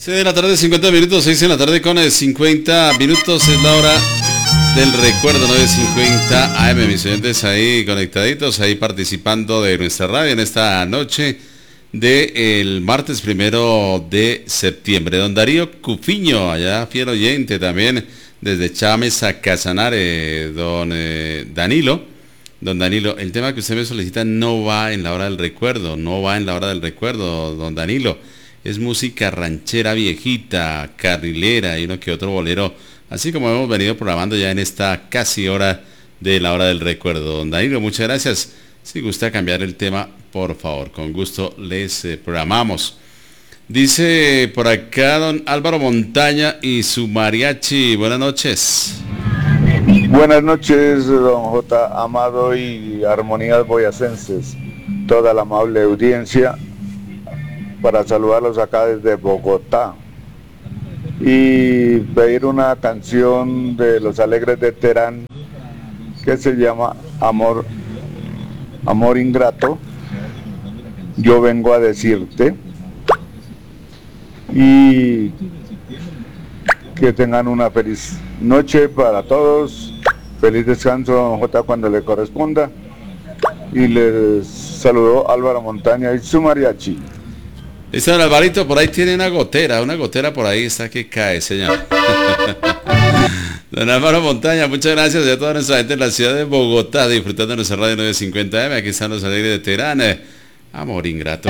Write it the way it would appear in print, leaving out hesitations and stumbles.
6 de la tarde, 50 minutos, 6 de la tarde con 50 minutos, es la hora del recuerdo, 9:50 AM, mis oyentes ahí conectaditos, ahí participando de nuestra radio en esta noche del martes 1 de septiembre. Don Darío Cufiño, allá fiel oyente también, desde Chames a Casanare. Don Danilo, el tema que usted me solicita no va en la hora del recuerdo, don Danilo. Es música ranchera viejita, carrilera y uno que otro bolero, así como hemos venido programando ya en esta casi hora de la hora del recuerdo. Don Danilo, muchas gracias. Si gusta cambiar el tema, por favor, con gusto les programamos. Dice por acá don Álvaro Montaña y su mariachi. Buenas noches. Buenas noches, don J. Amado y Armonías Boyacenses, toda la amable audiencia, para saludarlos acá desde Bogotá y pedir una canción de Los Alegres de Terán que se llama Amor Ingrato, yo vengo a decirte, y que tengan una feliz noche para todos, feliz descanso, don J, cuando le corresponda, y les saludó Álvaro Montaña y su mariachi. Dice don Alvarito, por ahí tiene una gotera por ahí está que cae, señor. Don Álvaro Montaña, muchas gracias a toda nuestra gente en la ciudad de Bogotá, disfrutando de nuestra radio 950M. Aquí están Los Alegres de Terán. Amor Ingrato.